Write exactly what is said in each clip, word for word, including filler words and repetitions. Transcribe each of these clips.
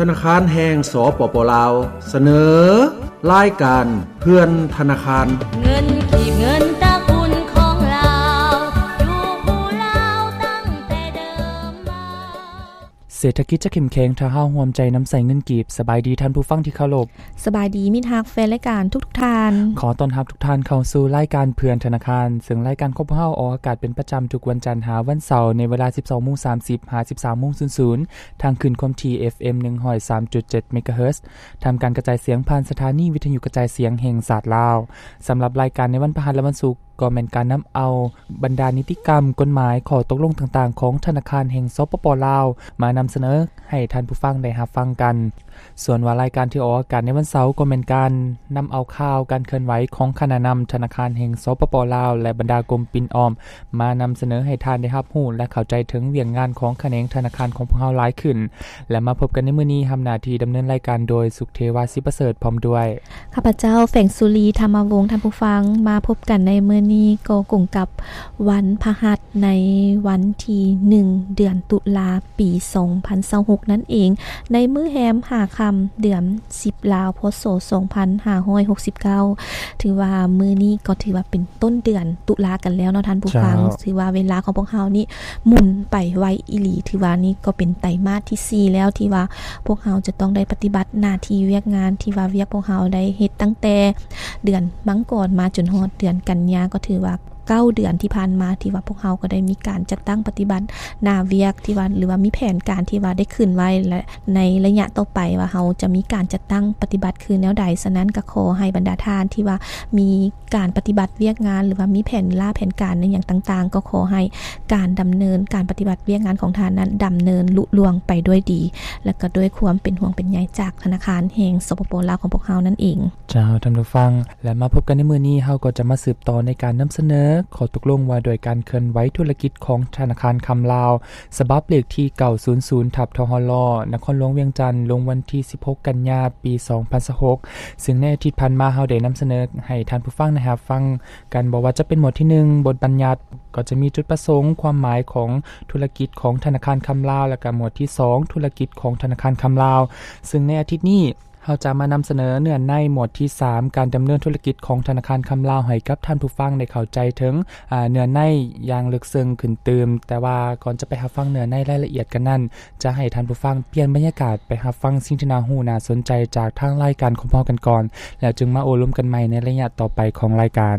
นาคารแห่งสปป.ลาวเสนอรายการเพื่อนธนาคารเงินขีบเงินตระกูลของเราอยู่คู่เราตั้งแต่เดิมมาเศรษฐกิจจะเข้มแข็งถ้าเฮาร่วมใจน้ำใส่เงินกีบสบายดีท่านผู้ฟังที่เคารพสบายดีมิตรฮักแฟนรายการทุกๆท่านขอต้อนรับทุกท่านเข้าสู่รายการเพื่อนธนาคารซึ่งรายการของพวกเฮาออกอากาศเป็นประจำทุกวันจันทร์หาวันเสาร์ในเวลา สิบสองนาฬิกาสามสิบ หา สิบสามนาฬิกา ทางคลื่นความถี่ เอฟ เอ็ม หนึ่งร้อยสามจุดเจ็ด เมกะเฮิรตซ์ทำการกระจายเสียงผ่านสถานีวิทยุกระจายเสียงแห่งชาติลาวสำหรับรายการในวันพฤหัสและวันศุกร์ก็เป็นการนำเอาบรรดานิติกรรมกฎหมายข้อตกลงต่างๆของธนาคารแห่งสปป.ลาวมานำเสนอให้ท่านผู้ฟังได้รับฟังกันส่วนว่ารายการที่ออกอากาศในวันเสาร์ก็เป็นการนำเอาข่าวการเคลื่อนไหวของคณะนำธนาคารแห่งสปป.ลาวและบรรดากรมปิ่นออมมานำเสนอให้ท่านได้รับรู้และเข้าใจถึงเวียงงานของแขนงธนาคารของพวกเราหลายขึ้นและมาพบกันในมื้อนี้ทำหน้าที่ดำเนินรายการโดยสุขเทวาศิประเสริฐพร้อมด้วยข้าพเจ้าแฝงสุรีธรรมวงศ์ท่านผู้ฟังมาพบกันในมื้อนี้ก็กงกับวันพฤหัสในวันที่หนึ่งเดือนตุลาปีสองพันยี่สิบหกนั่นเองในมื้อแฮมห้าค่ำเดือนสิบลาวพศสองพันห้าร้อยหกสิบเก้าถือว่ามื้อนี้ก็ถือว่าเป็นต้นเดือนตุลากันแล้วเนาะท่านผู้ฟังถือว่าเวลาของพวกเฮานี่หมุนไปไวอีหลีถือว่านี่ก็เป็นไตรมาสที่สี่แล้วที่ว่าพวกเฮาจะต้องได้ปฏิบัติหน้าที่เวียกงานที่ว่าเวียกพวกเฮาได้เฮ็ดตั้งแต่เดือนมังกรมาจนฮอดเดือนกันยาก็ถือว่าเก้าเดือนที่ผ่านมาที่ว่าพวกเฮาก็ได้มีการจัดตั้งปฏิบัติหน้าเวียกที่ว่าหรือว่ามีแผนการที่ว่าได้ขึ้นไว้และในระยะต่อไปว่าเฮาจะมีการจัดตั้งปฏิบัติคือแนวใดฉะนั้นก็ขอให้บรรดาท่านที่ว่ามีการปฏิบัติเวียกงานหรือว่ามีแผนล่าแผนการในอย่างต่างๆก็ขอให้การดำเนินการปฏิบัติเวียกงานของท่านนั้นดำเนินลุล่วงไปด้วยดีและก็ด้วยความเป็นห่วงเป็นใยจากธนาคารแห่งสปป.ลาวของพวกเฮานั่นเองเจ้าท่านผู้ฟังและมาพบกันในมื้อนี้เฮาก็จะมาสืบต่อในการนำเสนอขอตกลงว่าโดยการเคลื่อนไหวธุรกิจของธนาคารคำลาวฉบับเลขที่เก้าศูนย์ศูนย์ ทับ ทหล นครหลวงเวียงจันทน์ลงวันที่สิบหกกันยายนปีสองพันยี่สิบหกซึ่งในอาทิตย์ผ่านมาเฮาได้นำเสนอให้ท่านผู้ฟังนะครับฟังกันบอกว่าจะเป็นหมวดที่หนึ่งบทบัญญัติก็จะมีจุดประสงค์ความหมายของธุรกิจของธนาคารคำลาวและก็หมวดที่สองธุรกิจของธนาคารคำลาวซึ่งในอาทิตย์นี้เราจะมานำเสนอเนื้อในหมวดที่สามการดำเนินธุรกิจของธนาคารคำลาวให้กับท่านผู้ฟังได้เข้าใจถึงอ่าเนื้อในอย่างลึกซึ้งขึ้นเติมแต่ว่าก่อนจะไปรับฟังเนื้อในรายละเอียดกันนั้นจะให้ท่านผู้ฟังเปลี่ยนบรรยากาศไปรับฟังสิ่งที่น่าฮู้น่าสนใจจากทางรายการของพอกันก่อนแล้วจึงมาโอ้ร่วมกันใหม่ในระยะต่อไปของรายการ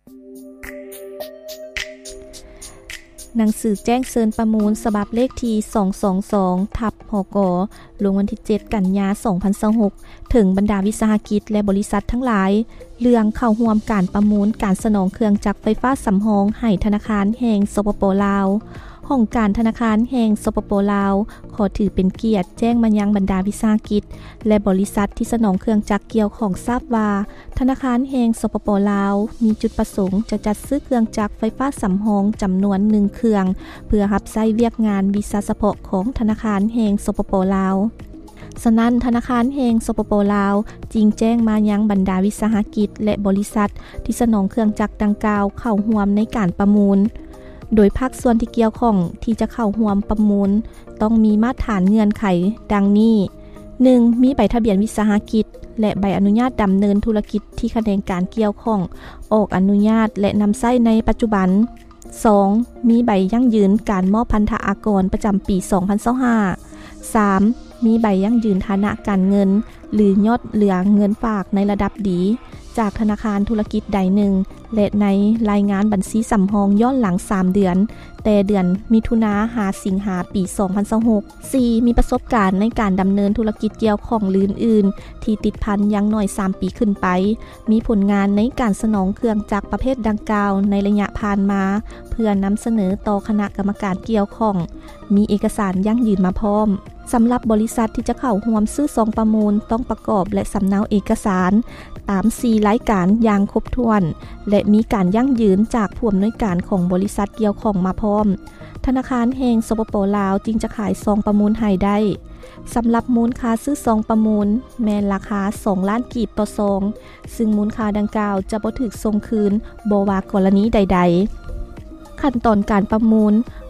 หนังสือแจ้งเชิญประมูลฉบับเลขที่สองสองสอง ทับ หก.ลงวันที่เจ็ดกันยายนสองพันยี่สิบหกถึงบรรดาวิสาหกิจและบริษัททั้งหลายเรื่องเข้าร่วมการประมูลการสนองเครื่องจักรไฟฟ้าสำรองให้ธนาคารแห่งสปป.ลาวห้องการธนาคารแห่งสปป.ลาวขอถือเป็นเกียรติแจ้งมายังบรรดาวิสาหกิจและบริษัทที่สนองเครื่องจักรเกี่ยวของทราบว่าธนาคารแห่งสปป.ลาวมีจุดประสงค์จะจัดซื้อเครื่องจักรไฟฟ้าสำรองจำนวนหนึ่งเครื่องเพื่อรับใช้เวียกงานวิสาเฉพาะของธนาคารแห่งสปป.ลาวฉะนั้นธนาคารแห่งสปป.ลาวจึงแจ้งมายังบรรดาวิสาหกิจและบริษัทที่สนองเครื่องจักรดังกล่าวเข้าร่วมในการประมูลโดยภาคส่วนที่เกี่ยวข้องที่จะเข้าร่วมประมูลต้องมีมาตรฐานเงื่อนไขดังนี้ หนึ่ง. มีใบทะเบียนวิสาหกิจและใบอนุญาตดำเนินธุรกิจที่แสดงการเกี่ยวข้องออกอนุญาตและนำใช้ในปัจจุบัน สอง. มีใบยั่งยืนการมอบพันธอากรประจำปีสองพันยี่สิบห้า สาม. มีใบยั่งยืนฐานะการเงินหรือยอดเหลือเงินฝากในระดับดีจากธนาคารธุรกิจใดหนึ่งและในรายงานบัญชีสำรองย้อนหลังสามเดือนแต่เดือนมิถุนาหาสิงหาปีสองพันยี่สิบหก สี่. มีประสบการณ์ในการดำเนินธุรกิจเกี่ยวข้องอื่นๆที่ติดพันอย่างน้อยสามปีขึ้นไปมีผลงานในการสนองเครื่องจักรประเภทดังกล่าวในระยะผ่านมาเพื่อนำเสนอต่อคณะกรรมการเกี่ยวข้องมีเอกสารยั่งยืนมาพร้อมสำหรับบริษัทที่จะเข้าร่วมซื้อซองประมูลต้องประกอบและสำเนาเอกสารตามสี่รายการอย่างครบถ้วนและมีการยั่งยืนจากผู้อำนวยการของบริษัทเกี่ยวข้องมาพร้อมธนาคารแห่งสปป.ลาวจึงจะขายซองประมูลให้ได้สำหรับมูลค่าซื้อซองประมูลแม้ราคาสองล้านกีบต่อซองซึ่งมูลค่าดังกล่าวจะบ่ถูกส่งคืนบ่ว่ากรณีใดๆขั้นตอนการประมูลผ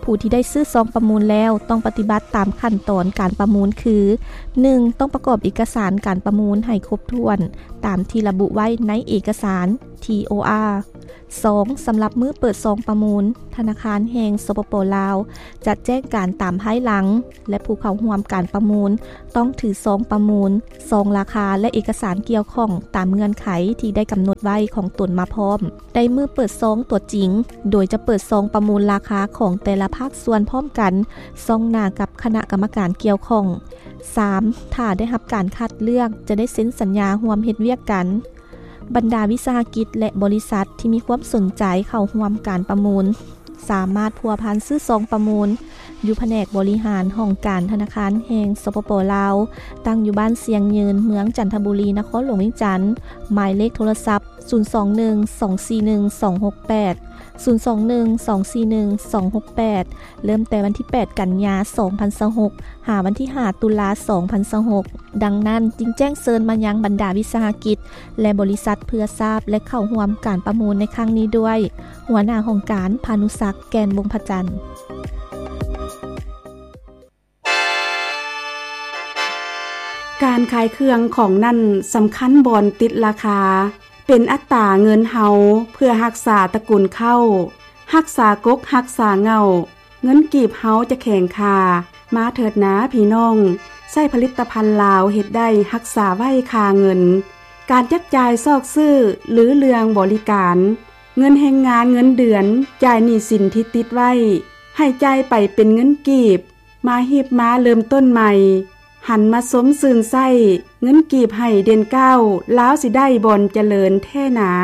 ผู้ที่ได้ซื้อซองประมูลแล้วต้องปฏิบัติตามขั้นตอนการประมูลคือ หนึ่ง ต้องประกอบเอกสารการประมูลให้ครบถ้วนตามที่ระบุไว้ในเอกสาร ที โอ อาร์ สอง สำหรับมื้อเปิดซองประมูลธนาคารแห่งสปป.ลาวจะแจ้งการตามภายหลังและผู้เข้าร่วมการประมูลต้องถือซองประมูลซองราคาและเอกสารเกี่ยวข้องตามเงื่อนไขที่ได้กำหนดไว้ของตนมาพร้อมได้มื้อเปิดซองตัวจริงโดยจะเปิดซองประมูลราคาของแต่ละภาคส่วนพร้อมกันซองหน้ากับคณะกรรมการเกี่ยวข้อง สาม ถ้าได้รับการคัดเลือกจะได้เซ็นสัญญาร่วมเฮ็ดเวียกกันบรรดาวิสาหกิจและบริษัทที่มีความสนใจเข้าร่วมการประมูลสามารถพัวพันซื้อซองประมูลอยู่แผนกบริหารห้องการธนาคารแห่งสปป.ลาวตั้งอยู่บ้านเสียงยืนเมืองจันทบุรีนครหลวงเวียงจันทน์หมายเลขโทรศัพท์ศูนย์ สอง หนึ่ง สอง สี่ หนึ่ง สอง หก แปด ศูนย์ สอง หนึ่ง สอง สี่ หนึ่ง สอง หก แปดเริ่มแต่วันที่แปดกันยายนสองพันยี่สิบหกหาวันที่ห้าตุลาคมสองพันยี่สิบหกดังนั้นจึงแจ้งเชิญมายังบรรดาวิสาหกิจและบริษัทเพื่อทราบและเข้าร่วมการประมูลในครั้งนี้ด้วยหัวหน้าห้องการพานุศักดิ์แกนวงศ์พจันทร์การขายเครื่องของนั่นสำคัญบ่อนติดราคาเป็นอัตราเงินเฮาเพื่อรักษาตระกูลเข้ารักษากกรักษาเงาเงินกีบเฮาจะแข็งค่ามาเถิดนะพี่น้องใช้ผลิตภัณฑ์ลาวเฮ็ดได้รักษาไว้ค่าเงินการจับจ่ายซอกซื้อหรือเรื่องบริการเงินแห่งงานเงินเดือนจ่ายหนี้สินที่ติดไว้ให้จ่ายไปเป็นเงินกีบมาฮีบมาเริ่มต้นใหม่หันมาสมซื่นไส้เงินกีบให้เด่นเก้าล้าวสิได้บ่อนเจริญแท้หนา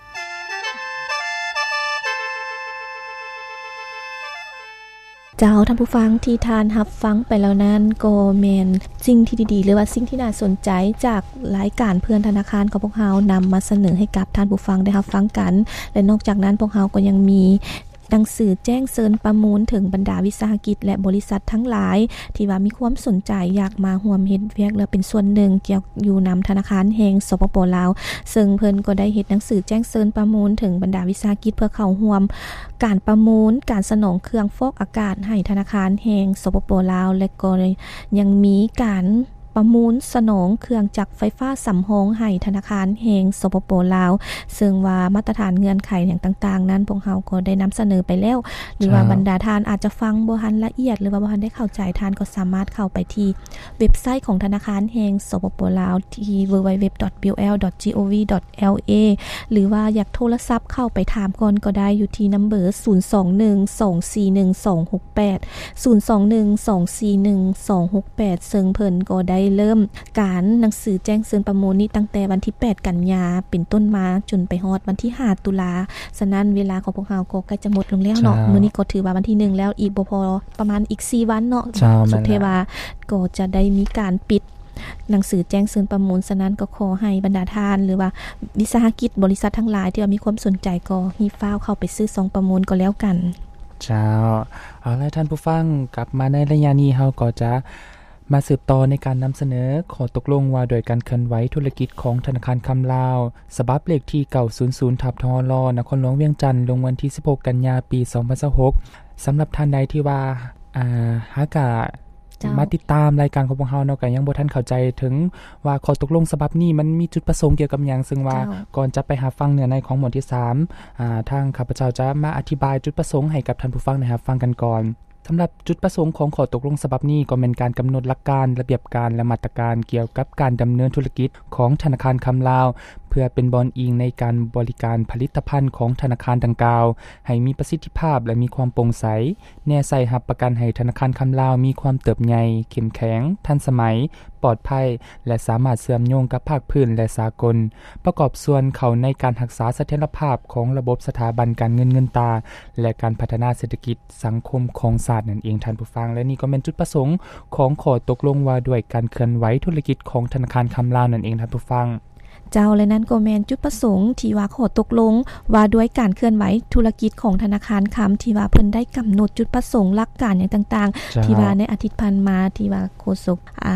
เจ้าท่านผู้ฟังที่ทานรับฟังไปแล้วนั้นก็แม่นสิ่งที่ดีๆหรือว่าสิ่งที่น่าสนใจจากรายการเพื่อนธนาคารของพวกเรานำมาเสนอให้กับท่านผู้ฟังได้รับฟังกันและนอกจากนั้นพวกเราก็ยังมีหนังสือแจ้งเชิญประมูลถึงบรรดาวิสาหกิจและบริษัททั้งหลายที่ว่ามีความสนใจอยากมาร่วมเฮ็ดเวียกและเป็นส่วนหนึ่งเกี่ยวอยู่นำธนาคารแห่งสปป.ลาวซึ่งเพิ่นก็ได้เฮ็ดหนังสือแจ้งเชิญประมูลถึงบรรดาวิสาหกิจเพื่อเข้าร่วมการประมูลการสนองเครื่องฟอกอากาศให้ธนาคารแห่งสปป.ลาวและก็ยังมีการประมูลสนองเครื่องจักรไฟฟ้าสำรองให้ธนาคารแห่งสปป.ลาวซึ่งว่ามาตรฐานเงื่อนไขอย่างต่างๆนั้นพวกเราก็ได้นำเสนอไปแล้วหรือว่าบรรดาทานอาจจะฟังบ่ทันละเอียดหรือว่าบ่ทันได้เข้าใจทานก็สามารถเข้าไปที่เว็บไซต์ของธนาคารแห่งสปป.ลาวที่ ดับเบิลยู ดับเบิลยู ดับเบิลยู ดอท บี แอล ดอท จี โอ วี ดอท แอล เอ หรือว่าอยากโทรศัพท์เข้าไปถามก่อนก็ได้อยู่ที่นัมเบอร์ศูนย์ สอง หนึ่ง สอง สี่ หนึ่ง สอง หก แปด ศูนย์ สอง หนึ่ง สอง สี่ หนึ่ง สอง หก แปดซึ่งเพิ่นก็ได้เริ่มการหนังสือแจ้งเชิญประมูลนี้ตั้งแต่วันที่แปดกันยาเป็นต้นมาจนไปฮอดวันที่ห้าตุลาฉะนั้นเวลาของพวกเราก็ใกล้จะหมดลงแล้วเนาะมื้อนี้ก็ถือว่าวันที่หนึ่งแล้วอีกบ่พอประมาณอีกสี่วันเนาะสุดเทวาก็จะได้มีการปิดหนังสือแจ้งเชิญประมูลฉะนั้นก็ขอให้บรรดาทานหรือว่าวิสาหกิจบริษัททั้งหลายที่ว่ามีความสนใจก็รีบฟ้าวเข้าไปซื้อซองประมูลก็แล้วกันเจ้าเอาล่ะท่านผู้ฟังกลับมาในระยะนี้เฮาก็จะมาสืบต่อในการนำเสนอขอตกลงว่าโดยการเคลื่อนไหวธุรกิจของธนาคารคำลาวฉบับเลขที่เก้าศูนย์ศูนย์ ทับ ทล นครหลวงเวียงจันทน์ลงวันที่สิบหกกันยายนปีสองพันยี่สิบหกสำหรับท่านใดที่ว่าอ่าหากะมาติดตามรายการของพวกเฮาเนาะก็ยังบ่ทันเข้าใจถึงว่าข้อตกลงฉบับนี้มันมีจุดประสงค์เกี่ยวกับหยังซึ่งว่าก่อนจะไปหาฟังเนื้อในของหมวดที่สามอ่าทางข้าพเจ้าจะมาอธิบายจุดประสงค์ให้กับท่านผู้ฟังนะครับฟังกันก่อนสำหรับจุดประสงค์ของข้อตกลงฉบับนี้ก็เป็นการกำหนดหลักการระเบียบการและมาตรการเกี่ยวกับการดำเนินธุรกิจของธนาคารคำลาวเพื่อเป็นบอนอิงในการบริการผลิตภัณฑ์ของธนาคารดังกล่าวให้มีประสิทธิภาพและมีความโปร่งใสแน่ใส่รับประกันให้ธนาคารคำลาวมีความเติบใหญ่เข้มแข็งทันสมัยปลอดภัยและสามารถเชื่อมโยงกับภาคพื้นและสากลประกอบส่วนเข้าในการรักษาเสถียรภาพของระบบสถาบันการเงินเงินตาและการพัฒนาเศรษฐกิจสังคมของชาตินั่นเองท่านผู้ฟังและนี่ก็เป็นจุดประสงค์ของข้อตกลงว่าด้วยการเคลื่อนไหวธุรกิจของธนาคารคำลาวนั่นเองท่านผู้ฟังเจ้าและนั้นก็แม่นจุดประสงค์ที่ว่าข้อตกลงว่าด้วยการเคลื่อนไหวธุรกิจของธนาคารคำที่ว่าเพิ่นได้กำหนดจุดประสงค์หลักการอย่างต่างๆที่ว่าในอาทิตย์ผ่านมาที่ว่าโฆษกอ่า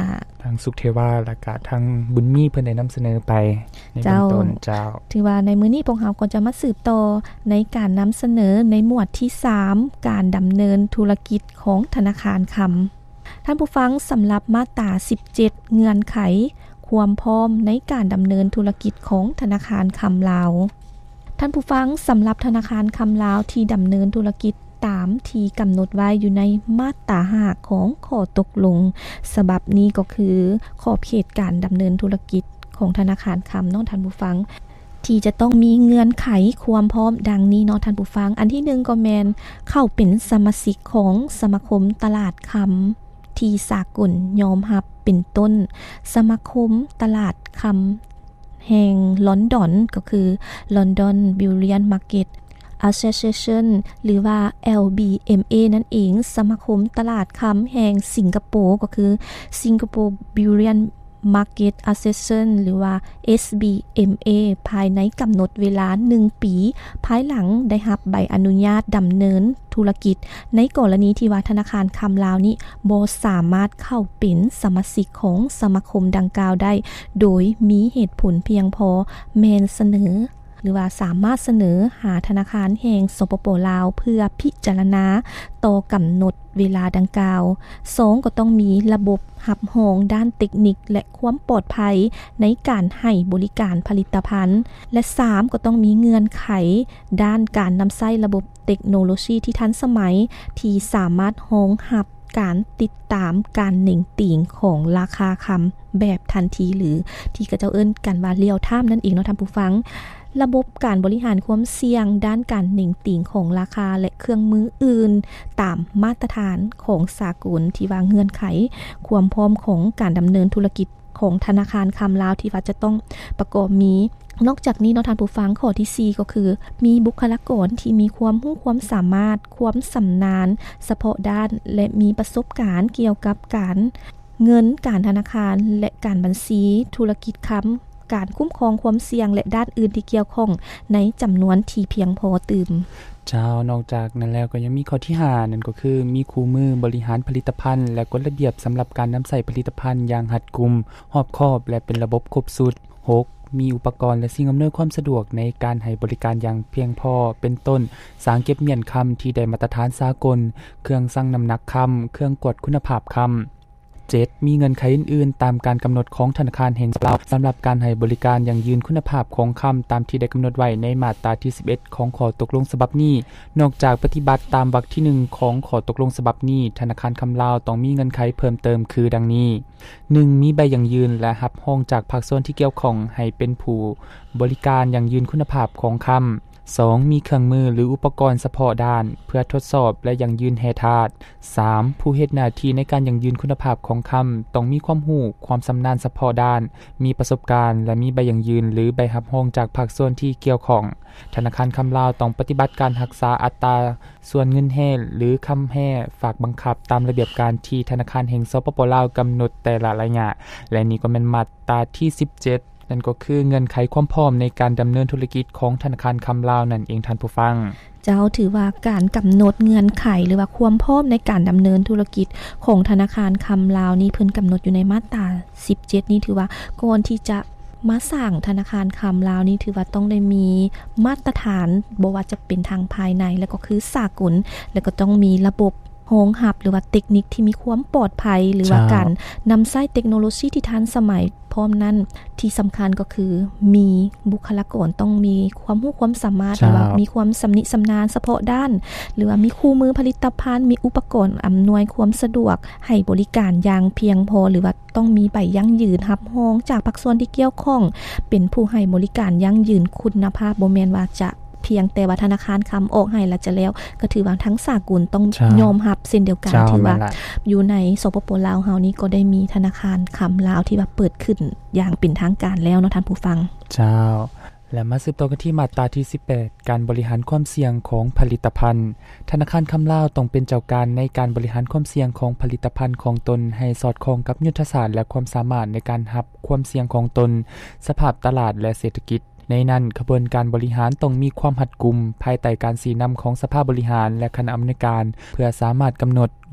ทางสุขเทวาและก็ทางบุญมีเพิ่นได้นําเสนอไปในเบื้องต้นเจ้าถือว่าในมื้อนี้พวกเราก็จะมาสืบต่อในการนําเสนอในหมวดที่สามการดําเนินธุรกิจของธนาคารคําท่านผู้ฟังสําหรับมาตราสิบเจ็ดเงื่อนไขความพร้อมในการดําเนินธุรกิจของธนาคารคําลาวท่านผู้ฟังสําหรับธนาคารคําลาวที่ดําเนินธุรกิจตามที่กําหนดไว้อยู่ในมาตราห้าของข้อตกลงฉบับนี้ก็คือขอบเขตการดําเนินธุรกิจของธนาคารคําเนาะท่านผู้ฟังที่จะต้องมีเงื่อนไขความพร้อมดังนี้เนาะท่านผู้ฟังอันที่หนึ่งก็แม่นเข้าเป็นสมาชิกของสมาคมตลาดคําที่สากลยอมรับเป็นต้นสมาคมตลาดคําแห่งลอนดอนก็คือ London Bullion Market Association หรือว่า แอล บี เอ็ม เอ นั่นเองสมาคมตลาดคําแห่งสิงคโปร์ก็คือ Singapore Bullion Market Association หรือว่า เอส บี เอ็ม เอ ภายในกําหนดเวลาหนึ่งปีภายหลังได้รับใบอนุญาตดําเนินธุรกิจในกรณีที่ว่าธนาคารคําลาวนี้บ่สามารถเข้าเป็นสมาชิกของสมาคมดังกล่าวได้โดยมีเหตุผลเพียงพอแม้นเสนอหรือว่าสามารถเสนอหาธนาคารแห่งสปป.ลาวเพื่อพิจารณาต่อกําหนดเวลาดังกล่าวสองก็ต้องมีระบบรับรองด้านเทคนิคและความปลอดภัยในการให้บริการผลิตภัณฑ์และสามก็ต้องมีเงื่อนไขด้านการนําใช้ระบบเทคโนโลยีที่ทันสมัยที่สามารถรองรับการติดตามการเหน่งติ่งของราคาคําแบบทันทีหรือที่ก็เจ้าเอิ้นกันว่าเรียลไทม์นั่นเองเนาะท่านผู้ฟังระบบการบริหารความเสี่ยงด้านการเหน่งติ่งของราคาและเครื่องมืออื่นตามมาตรฐานของสากลที่ว่าเงื่อนไขความพร้อมของการดําเนินธุรกิจของธนาคารคําลาวที่ว่าจะต้องประกอบมีนอกจากนี้เนาะท่านผู้ฟังข้อที่สี่ก็คือมีบุคลากรที่มีความรู้ความสามารถความสำนาญเฉพาะด้านและมีประสบการณ์เกี่ยวกับการเงินการธนาคารและการบัญชีธุรกิจค้ำการคุ้มครองความเสี่ยงและด้านอื่นที่เกี่ยวข้องในจํานวนที่เพียงพอตื่มเจ้านอกจากนั้นแล้วก็ยังมีข้อที่ห้านั่นก็คือมีคู่มือบริหารผลิตภัณฑ์และกฎระเบียบสําหรับการนําใช้ผลิตภัณฑ์อย่างรัดกุมรอบคอบและเป็นระบบครบสุดหกมีอุปกรณ์และสิ่งอำนวยความสะดวกในการให้บริการอย่างเพียงพอเป็นต้นสางเก็บเมียนคําที่ได้มาตรฐานสากลเครื่องชั่งน้ำหนักคําเครื่องกวดคุณภาพคําเจ็ดมีเงินไขอื่นๆตามการกําหนดของธนาคารแห่งลาวสําหรับการให้บริการอย่างยืนคุณภาพของคําตามที่ได้กําหนดไว้ในมาตราที่สิบเอ็ดของข้อตกลงฉบับนี้นอกจากปฏิบัติตามวรรคที่หนึ่งของข้อตกลงฉบับนี้ธนาคารคําลาวต้องมีเงินไขเพิ่มเติมคือดังนี้หนึ่งมีใบอย่างยืนและรับรองจากภาคส่วนที่เกี่ยวข้องให้เป็นผู้บริการอย่างยืนคุณภาพของคําสองมีเครื่องมือหรืออุปกรณ์เฉพาะด้านเพื่อทดสอบและยังยืนแฮทาดสามผู้เฮ็ดหน้าที่ในการยังยืนคุณภาพของคําต้องมีความรู้ความชำนาญเฉพาะด้านมีประสบการณ์และมีใบยังยืนหรือใบรับรองจากภาคส่วนที่เกี่ยวข้องธนาคารคําลาวต้องปฏิบัติการรักษาอัตราส่วนเงินแห่หรือคําแห่ฝากบังคับตามระเบียบการที่ธนาคารแห่งสปป.ลาวกําหนดแต่ละระยะและนี่ก็แม่นมาตราที่สิบเจ็ดนั่นก็คือเงื่อนไขความพร้อมในการดําเนินธุรกิจของธนาคารคําลาวนั่นเองท่านผู้ฟังเจ้าถือว่าการกําหนดเงื่อนไขหรือว่าความพร้อมในการดําเนินธุรกิจของธนาคารคําลาวนี้เพิ่นกําหนดอยู่ในมาตราสิบเจ็ดนี้ถือว่าก่อนที่จะมาสร้างธนาคารคําลาวนี้ถือว่าต้องได้มีมาตรฐานบ่ว่าจะเป็นทางภายในแล้วก็คือสากลแล้วก็ต้องมีระบบรองรับหรือว่าเทคนิคที่มีความปลอดภัยหรือว่าการนําใช้เทคโนโลยีที่ทันสมัยพร้อมนั้นที่สําคัญก็คือมีบุคลากรต้องมีความรู้ความสามารถหรือว่ามีความสำนิสำนาญเฉพาะด้านหรือว่ามีคู่มือผลิตภัณฑ์มีอุปกรณ์อำนวยความสะดวกให้บริการอย่างเพียงพอหรือว่าต้องมีใบยั่งยืนรับรองจากภาคส่วนที่เกี่ยวข้องเป็นผู้ให้บริการยั่งยืนคุณภาพบ่แม่นว่าจะเพียงแต่ว่าธนาคารคําออกให้แล้วจะแล้วก็ถือว่าทั้งสากลต้องยอมรับเช่นเดียวกันถือว่าอยู่ในสปป.ลาวเฮานี้ก็ได้มีธนาคารคําลาวที่ว่าเปิดขึ้นอย่างเป็นทางการแล้วเนาะท่านผู้ฟังเจ้าและมาสืบต่อกันที่มาตราที่สิบแปดการบริหารความเสี่ยงของผลิตภัณฑ์ธนาคารคําลาวต้องเป็นเจ้าการในการบริหารความเสี่ยงของผลิตภัณฑ์ของตนให้สอดคล้องกับยุทธศาสตร์และความสามารถในการรับความเสี่ยงของตนสภาพตลาดและเศรษฐกิจในนั้นกระบวนการบริหารต้องมีความหัดกุมภายใต้การสีนําของสภาบริหารและคณะอำนวยการเพื่อสามารถกําหนด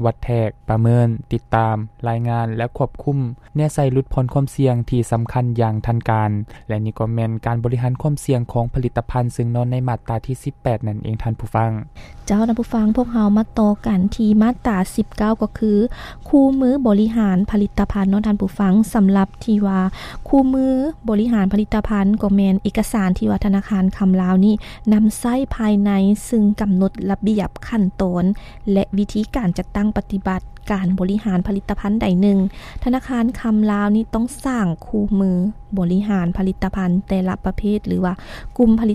วัดแทกประเมินติดตามรายงานและควบคุมแน่ใส่ลดพรความเสี่ยงที่สำคัญอย่างทันการและนี่ก็แม่นการบริหารความเสี่ยงของผลิตภัณฑ์ซึ่งนอนในมาตราที่สิบแปดนั่นเองท่านผู้ฟังเจ้าท่านผู้ฟังพวกเฮามาต่อกันที่มาตราสิบเก้าก็คือคู่มือบริหารผลิตภัณฑ์เนาะท่านผู้ฟังสำหรับที่ว่าคู่มือบริหารผลิตภัณฑ์ก็แม่นเอกสารที่ว่าธนาคารคำลาวนี่นำใช้ภายในซึ่งกำหนดระเบียบขั้นตอนและวิธีการจัดตั้งปฏิบัติการบริหารผลิตภัณฑ์ใดหนึ่งธนาคารคำลาวนี่ต้องสร้างคู่มือบริหารผลิตภัณฑ์แต่ละประเภทหรือว่ากลุ่มผลิ